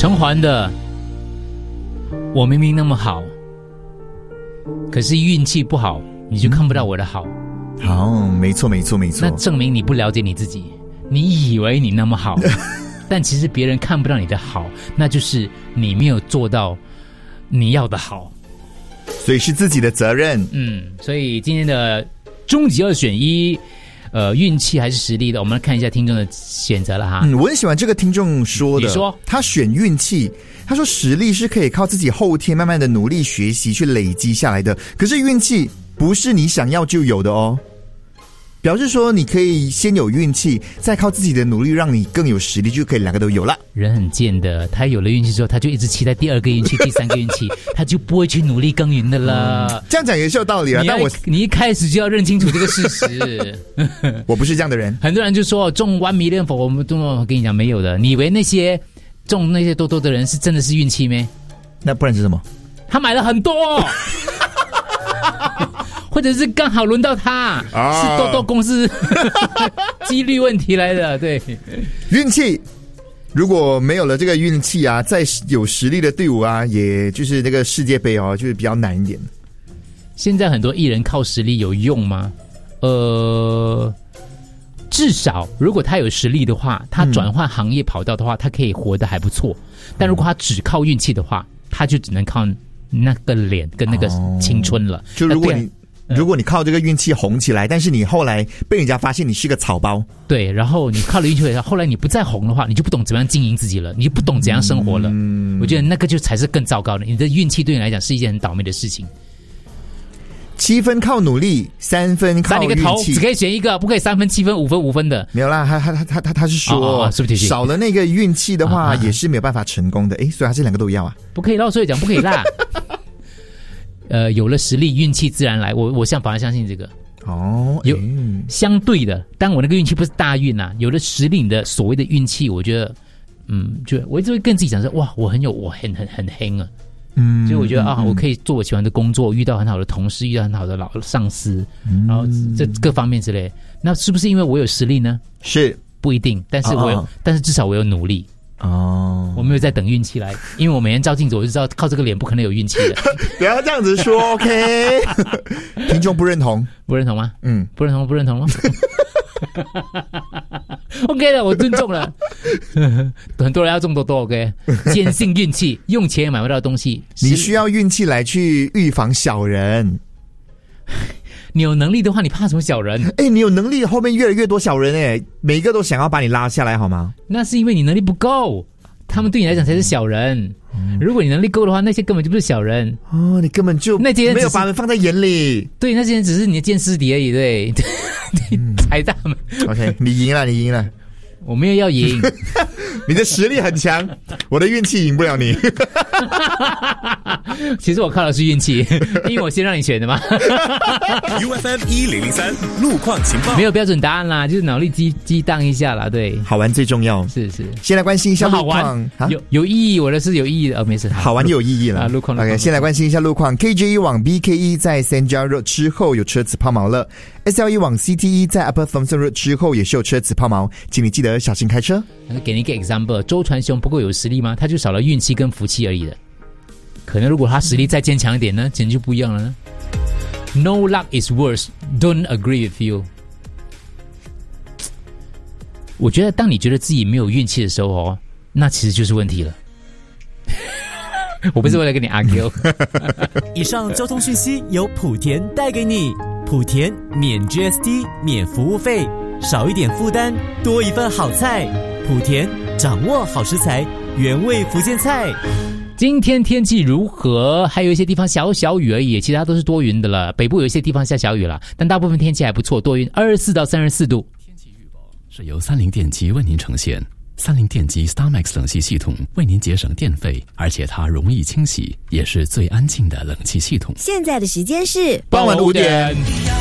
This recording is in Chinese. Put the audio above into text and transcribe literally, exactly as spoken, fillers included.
陈环的我明明那么好，可是运气不好，你就看不到我的好。 好、哦，没错没错没错， 那证明你不了解你自己，你以为你那么好但其实别人看不到你的好，那就是你没有做到你要的好， 所以是自己的责任。 嗯，所以今天的终极二选一，呃，运气还是实力的，我们来看一下听众的选择了哈。 嗯，我很喜欢这个听众说的， 你说他选运气，他说实力是可以靠自己后天慢慢的努力学习去累积下来的，可是运气不是你想要就有的哦。表示说你可以先有运气，再靠自己的努力让你更有实力，就可以两个都有了。 人很贱的，他有了运气之后，他就一直期待第二个运气第三个运气他就不会去努力耕耘的了、嗯、 这样讲也是有道理啊，但我你一开始就要认清楚这个事实我不是这样的人。 很多人就说中 one million for 我们我跟你讲没有的，你以为那些中那些多多的人是真的是运气咩？ 那不然是什么？ 他买了很多或者是刚好轮到他、啊、是多多公司几率问题来的。对， 运气如果没有了这个运气啊，再有实力的队伍啊，也就是那个世界杯哦，就是比较难一点。 现在很多艺人靠实力有用吗？呃，至少如果他有实力的话，他转换行业跑道的话、嗯、他可以活得还不错。但如果他只靠运气的话，他就只能靠那个脸跟那个青春了、哦、 就如果你如果你靠这个运气红起来，但是你后来被人家发现你是个草包， 对，然后你靠了运气，后来你不再红的话，你就不懂怎么样经营自己了，你就不懂怎样生活了、嗯、我觉得那个就才是更糟糕的。你的运气对你来讲是一件很倒霉的事情。 七分靠努力，三分靠运气。 你个头，只可以选一个，不可以三分、七分、五分、五分的。 没有啦，他他他他他他是说， 哦哦是不是少了那个运气的话，也是没有办法成功的。诶，所以他这两个都要啊？ 不可以啦，所以讲不可以啦。呃，有了实力，运气自然来。我我像反而相信这个哦， 有相对的。当我那个运气不是大运啊，有了实力，你的所谓的运气，我觉得，嗯，就我一直会跟自己讲说，哇，我很有，我很很很黑啊。嗯，所以我觉得啊，我可以做我喜欢的工作，遇到很好的同事，遇到很好的老上司，嗯、然后这各方面之类。那是不是因为我有实力呢？ 是不一定，但是我有，哦、但是至少我有努力。哦，我没有在等运气来，因为我每天照镜子，我就知道靠这个脸不可能有运气的。 不要这样子说 ，OK？ 听众不认同， 不认同吗？ 嗯， 不认同，不认同吗？OK 了，我尊重了。很多人要中多多 ，OK？ 坚信运气，用钱也买不到的东西， 你需要运气来去预防小人。 你有能力的话，你怕什么小人？ 哎、欸，你有能力，后面越来越多小人哎、欸，每一个都想要把你拉下来，好吗？ 那是因为你能力不够，他们对你来讲才是小人。嗯、如果你能力够的话，那些根本就不是小人哦，你根本就那些人没有把他们放在眼里。 对，那些人只是你的见尸底而已，对，你踩他们。 OK， 你赢了，你赢了。 我没有要赢， 你的实力很强，我的运气赢不了你。 其实我靠的是运气，因为我先让你选的嘛。 U F M 一零零三路况情报没有标准答案啦，就是脑力激激荡一下啦，对， 好玩最重要。 是是， 先来关心一下路况， 有有意义，我的是有意义的，哦，没事， 好玩就有意义了。 啊，路况 OK， 先来关心一下路况 ，K J E 往 B K E 在 Senja Road 之后有车子抛锚了 ，S L E 往 C T E 在 Upper Thomson Road 之后也是有车子抛锚，请你记得小心开车。 给你一个 example， 周传雄不够有实力吗？他就少了运气跟福气而已的。可能如果他实力再坚强一点呢，简直就不一样了呢。No luck is worse. Don't agree with you. 我觉得当你觉得自己没有运气的时候哦，那其实就是问题了。我不是为了跟你 argue。 以上交通讯息由莆田带给你。莆田免 G S T 免服务费，少一点负担，多一份好菜。莆田掌握好食材，原味福建菜。 今天天气如何？还有一些地方小小雨而已，其他都是多云的了。北部有一些地方下小雨了，但大部分天气还不错，多云，二十四到三十四度。 天气预报是由三菱电机为您呈现。三菱电机 StarMax 冷气系统为您节省电费，而且它容易清洗，也是最安静的冷气系统。 现在的时间是傍晚五点。